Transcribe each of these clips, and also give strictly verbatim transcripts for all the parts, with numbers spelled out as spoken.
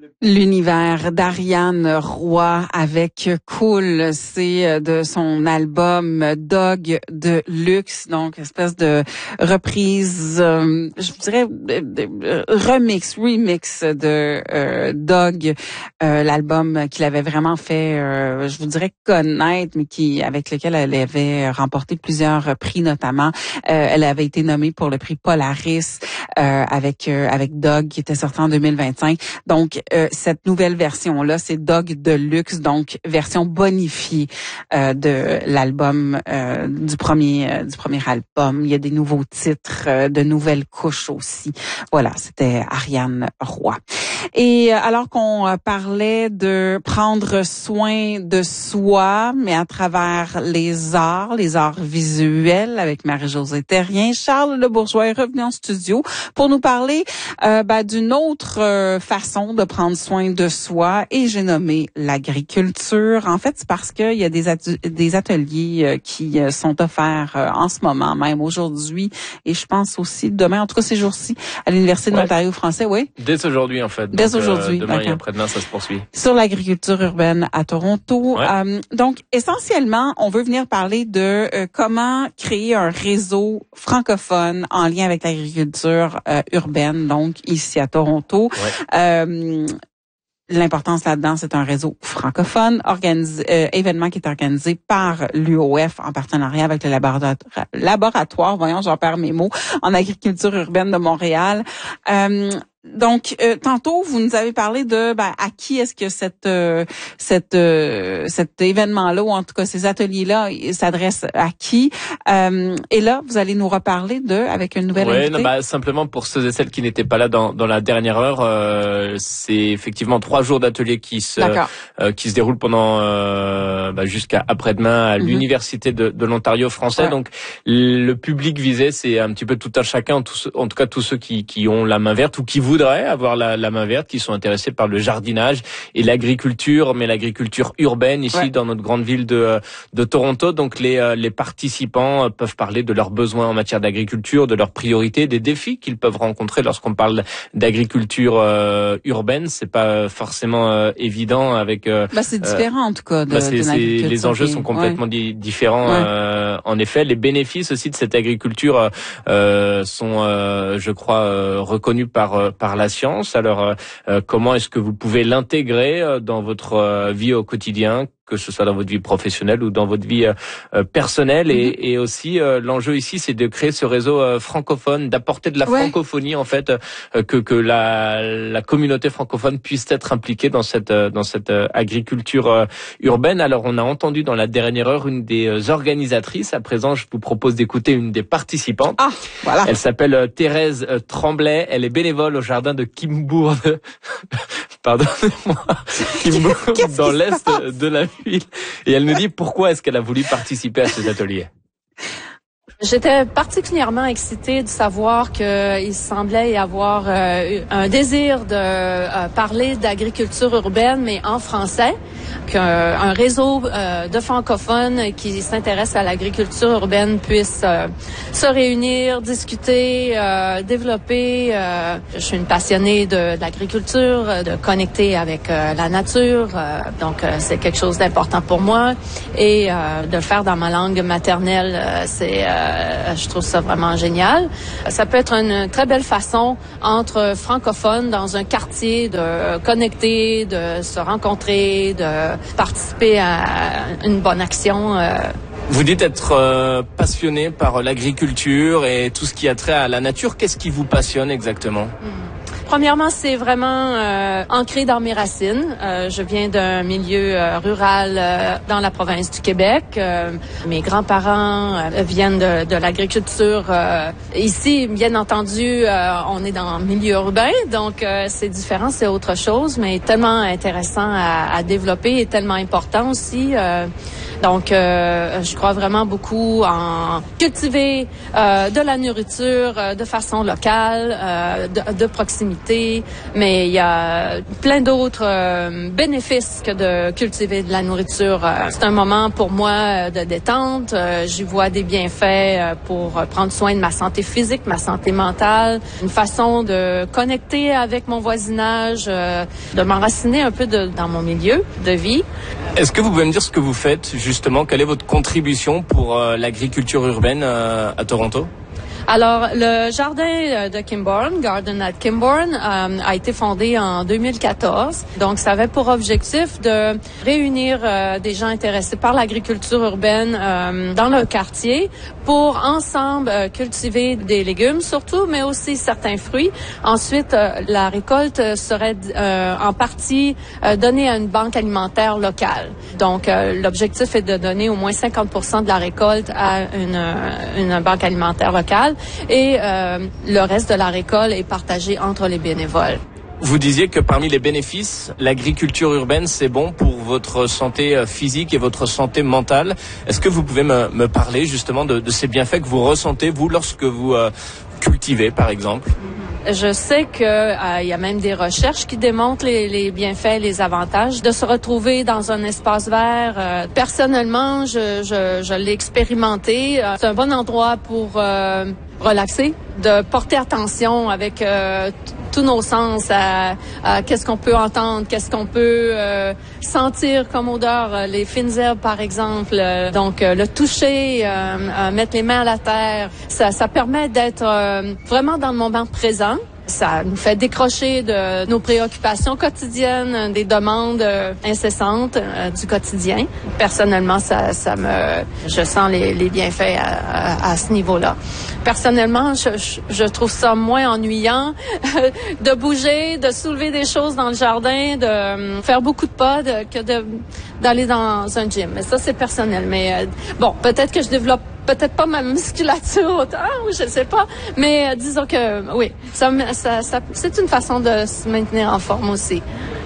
L'univers d'Ariane Roy avec Cool, c'est de son album Dog de luxe, donc espèce de reprise, euh, je dirais euh, remix, remix de euh, Dog, euh, l'album qu'il avait vraiment fait, euh, je vous dirais connaître, mais qui avec lequel elle avait remporté plusieurs prix, notamment euh, elle avait été nommée pour le prix Polaris euh, avec euh, avec Dog qui était sorti en deux mille vingt-cinq. Donc euh, cette nouvelle version-là, c'est Dog de luxe, donc version bonifiée euh, de l'album, euh, du premier euh, du premier album. Il y a des nouveaux titres, euh, de nouvelles couches aussi. Voilà, c'était Ariane Roy. Et alors qu'on parlait de prendre soin de soi, mais à travers les arts, les arts visuels, avec Marie-Josée Terrien, Charles Le Bourgeois est revenu en studio pour nous parler euh, ben, d'une autre euh, façon de prendre soin de soi, et j'ai nommé l'agriculture. En fait, c'est parce qu'il y a des, at- des ateliers euh, qui euh, sont offerts euh, en ce moment, même aujourd'hui, et je pense aussi demain, en tout cas ces jours-ci, à l'Université de ouais. l'Ontario français, oui? Dès aujourd'hui, en fait. Dès donc, aujourd'hui. Euh, demain d'accord. et après-demain, ça se poursuit. Sur l'agriculture urbaine à Toronto. Ouais. Euh, donc, essentiellement, on veut venir parler de euh, comment créer un réseau francophone en lien avec l'agriculture euh, urbaine, donc ici à Toronto. Ouais. Euh, L'importance là-dedans, c'est un réseau francophone, organisé, euh, événement qui est organisé par l'U O F en partenariat avec le laboratoire, laboratoire voyons, j'en perds mes mots, en agriculture urbaine de Montréal. Euh, Donc, euh, tantôt, vous nous avez parlé de ben, à qui est-ce que cette, euh, cette, euh, cet événement-là, ou en tout cas ces ateliers-là, s'adressent à qui. Euh, et là, vous allez nous reparler de, avec une nouvelle ouais, invitée. Non, bah, simplement pour ceux et celles qui n'étaient pas là dans, dans la dernière heure, euh, c'est effectivement trois jours d'ateliers qui se euh, qui se déroulent pendant euh, bah, jusqu'à après-demain à mm-hmm. l'Université de, de l'Ontario français. Ouais. Donc, le public visé, c'est un petit peu tout un chacun, tous, en tout cas tous ceux qui, qui ont la main verte ou qui voudraient avoir la, la main verte, qui sont intéressés par le jardinage et l'agriculture, mais l'agriculture urbaine ici ouais. dans notre grande ville de, de Toronto. Donc les, les participants peuvent parler de leurs besoins en matière d'agriculture, de leurs priorités, des défis qu'ils peuvent rencontrer lorsqu'on parle d'agriculture euh, urbaine. C'est pas forcément euh, évident avec. Euh, bah c'est différent euh, en tout cas. De, bah c'est, de c'est, les enjeux sont complètement ouais. di- différents. Ouais. Euh, en effet, les bénéfices aussi de cette agriculture euh, sont, euh, je crois, euh, reconnus par par la science. Alors, euh, comment est-ce que vous pouvez l'intégrer euh, dans votre euh, vie au quotidien, que ce soit dans votre vie professionnelle ou dans votre vie euh, personnelle, et, mm-hmm. et aussi euh, l'enjeu ici, c'est de créer ce réseau euh, francophone, d'apporter de la ouais. francophonie en fait, euh, que que la la communauté francophone puisse être impliquée dans cette euh, dans cette euh, agriculture euh, urbaine. Alors, on a entendu dans la dernière heure une des euh, organisatrices. À présent, je vous propose d'écouter une des participantes. Ah, voilà. Elle s'appelle euh, Thérèse euh, Tremblay. Elle est bénévole au jardin de Kimbourg. Pardonnez-moi, Kimbourg, dans l'est de la ville. Et elle nous dit pourquoi est-ce qu'elle a voulu participer à ces ateliers. J'étais particulièrement excitée de savoir qu'il semblait y avoir euh, un désir de euh, parler d'agriculture urbaine, mais en français, qu'un un réseau euh, de francophones qui s'intéressent à l'agriculture urbaine puisse euh, se réunir, discuter, euh, développer. Euh, je suis une passionnée de, de l'agriculture, de connecter avec euh, la nature, euh, donc euh, c'est quelque chose d'important pour moi. Et euh, de le faire dans ma langue maternelle, euh, c'est... Euh, Euh, je trouve ça vraiment génial. Ça peut être une très belle façon entre francophones dans un quartier de connecter, de se rencontrer, de participer à une bonne action. Euh. Vous dites être euh, passionné par l'agriculture et tout ce qui a trait à la nature. Qu'est-ce qui vous passionne exactement? Mmh. Premièrement, c'est vraiment euh, ancré dans mes racines. Euh, je viens d'un milieu euh, rural euh, dans la province du Québec. Euh, mes grands-parents euh, viennent de, de l'agriculture. Euh, ici, bien entendu, euh, on est dans le milieu urbain, donc euh, c'est différent, c'est autre chose, mais tellement intéressant à, à développer et tellement important aussi. Euh, Donc, euh, je crois vraiment beaucoup en cultiver euh, de la nourriture euh, de façon locale, euh, de, de proximité, mais il y a plein d'autres euh, bénéfices que de cultiver de la nourriture. Euh, c'est un moment pour moi de détente. Euh, j'y vois des bienfaits pour prendre soin de ma santé physique, ma santé mentale, une façon de connecter avec mon voisinage, euh, de m'enraciner un peu de, dans mon milieu de vie. Est-ce que vous pouvez me dire ce que vous faites justement? Quelle est votre contribution pour euh, l'agriculture urbaine euh, à Toronto? Alors, le jardin de Kimbourne, Garden at Kimbourne, euh, a été fondé en deux mille quatorze. Donc, ça avait pour objectif de réunir euh, des gens intéressés par l'agriculture urbaine euh, dans le quartier pour ensemble euh, cultiver des légumes surtout, mais aussi certains fruits. Ensuite, euh, la récolte serait euh, en partie euh, donnée à une banque alimentaire locale. Donc, euh, l'objectif est de donner au moins cinquante pour cent de la récolte à une, une banque alimentaire locale. Et euh, le reste de la récolte est partagé entre les bénévoles. Vous disiez que parmi les bénéfices, l'agriculture urbaine, c'est bon pour votre santé physique et votre santé mentale. Est-ce que vous pouvez me, me parler justement de, de ces bienfaits que vous ressentez, vous, lorsque vous euh, cultivez, par exemple? Je sais que euh, il y a même des recherches qui démontrent les, les bienfaits, les avantages de se retrouver dans un espace vert. Euh, personnellement, je, je, je l'ai expérimenté. Euh, c'est un bon endroit pour euh, relaxer, de porter attention avec euh, t- tous nos sens à, à qu'est-ce qu'on peut entendre, qu'est-ce qu'on peut euh, sentir comme odeur, euh, les fines herbes par exemple. Euh, donc euh, le toucher, euh, euh, mettre les mains à la terre, ça, ça permet d'être euh, vraiment dans le moment présent. Ça nous fait décrocher de nos préoccupations quotidiennes, des demandes euh, incessantes euh, du quotidien. Personnellement, ça, ça me, je sens les, les bienfaits à, à, à ce niveau-là. Personnellement, je, je, je trouve ça moins ennuyant de bouger, de soulever des choses dans le jardin, de faire beaucoup de pas de, que de d'aller dans un gym. Mais ça, c'est personnel. Mais euh, bon, peut-être que je développe peut-être pas ma musculature autant, je sais pas, mais euh, disons que oui, ça, ça, ça, c'est une façon de se maintenir en forme aussi.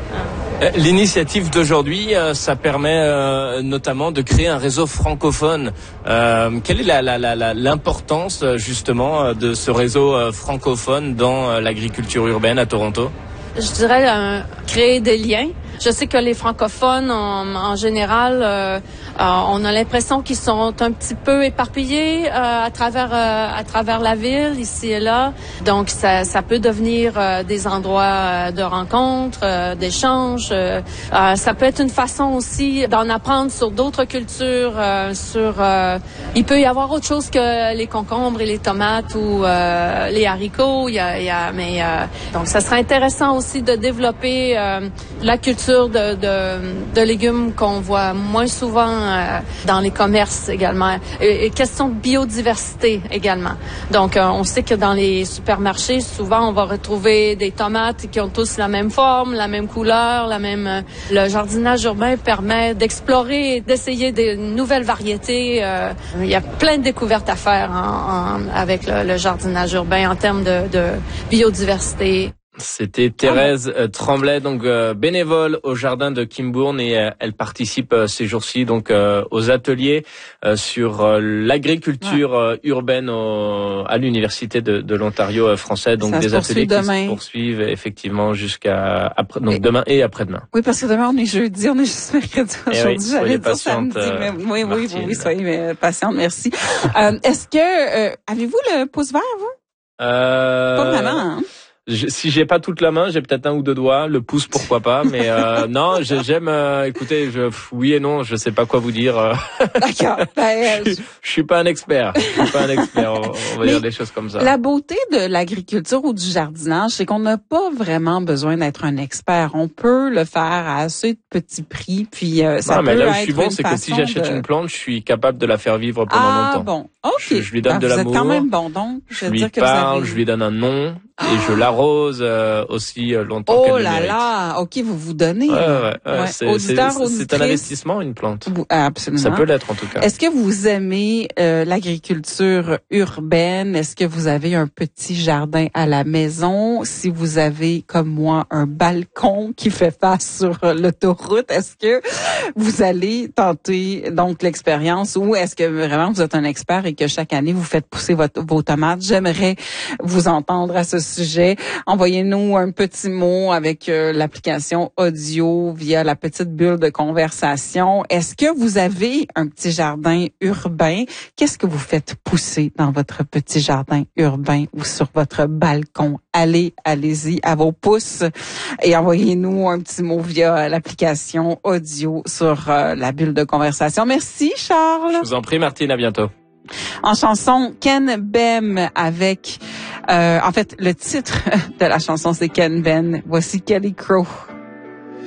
L'initiative d'aujourd'hui, ça permet euh, notamment de créer un réseau francophone. Euh, quelle est la, la, la, l'importance justement de ce réseau francophone dans l'agriculture urbaine à Toronto? Je dirais euh, créer des liens. Je sais que les francophones, en, en général, euh, euh, on a l'impression qu'ils sont un petit peu éparpillés euh, à travers euh, à travers la ville, ici et là. Donc, ça, ça peut devenir euh, des endroits de rencontres, euh, d'échanges. Euh, euh, ça peut être une façon aussi d'en apprendre sur d'autres cultures. Euh, sur, euh, il peut y avoir autre chose que les concombres et les tomates ou euh, les haricots. Il y a, il y a, mais euh, donc, ça serait intéressant aussi de développer euh, la culture De, de, de légumes qu'on voit moins souvent euh, dans les commerces également. Et, et question de biodiversité également. Donc, euh, on sait que dans les supermarchés, souvent, on va retrouver des tomates qui ont tous la même forme, la même couleur, la même... Euh, le jardinage urbain permet d'explorer, d'essayer des nouvelles variétés. Euh, il y a plein de découvertes à faire en, en, avec le, le jardinage urbain en termes de, de biodiversité. C'était Thérèse euh, Tremblay, donc euh, bénévole au jardin de Kimbourne, et euh, elle participe euh, ces jours-ci donc euh, aux ateliers euh, sur euh, l'agriculture euh, urbaine au, à l'université de, de l'Ontario euh, français. Donc ça des ateliers qui demain. se poursuivent effectivement jusqu'à après, donc et, demain et après-demain. Oui, parce que demain on est jeudi, on est juste mercredi aujourd'hui. Oui, J'allais dire patiente, samedi, mais oui, oui, Martine. oui, soyez patiente, merci. euh, est-ce que euh, avez-vous le pouce vert, vous? Euh... Pas vraiment, hein? Je, si j'ai pas toute la main, j'ai peut-être un ou deux doigts, le pouce pourquoi pas, mais euh, non, j'aime. Euh, écoutez, je, oui et non, je sais pas quoi vous dire. D'accord. Ben, je, je suis pas un expert. Je suis pas un expert. On, on va dire des choses comme ça. La beauté de l'agriculture ou du jardinage, c'est qu'on n'a pas vraiment besoin d'être un expert. On peut le faire à assez de petits prix, puis euh, ça non, peut mais là où être je suis bon, une c'est que si j'achète de... une plante, je suis capable de la faire vivre pendant ah, longtemps. Ah bon, ok. Je, je lui donne ben, de vous l'amour. êtes quand même bon, donc. Je, je lui dire que parle, vous avez... je lui donne un nom. Et je l'arrose euh, aussi longtemps oh qu'elle le là mérite. là, ok, vous vous donnez. Ouais, ouais, ouais. Ouais. C'est, Auditeur, c'est, c'est un investissement, une plante. Vous, absolument. Ça peut l'être en tout cas. Est-ce que vous aimez euh, l'agriculture urbaine? Est-ce que vous avez un petit jardin à la maison? Si vous avez, comme moi, un balcon qui fait face sur l'autoroute, est-ce que vous allez tenter donc l'expérience ou est-ce que vraiment vous êtes un expert et que chaque année vous faites pousser votre, vos tomates? J'aimerais vous entendre à ce sujet. Envoyez-nous un petit mot avec euh, l'application audio via la petite bulle de conversation. Est-ce que vous avez un petit jardin urbain? Qu'est-ce que vous faites pousser dans votre petit jardin urbain ou sur votre balcon? Allez, allez-y à vos pouces et envoyez-nous un petit mot via l'application audio sur euh, la bulle de conversation. Merci, Charles. Je vous en prie, Martine. À bientôt. En chanson, Ken Ben avec... Euh, en fait, le titre de la chanson, c'est Ken Ben. Voici Kelly Crow.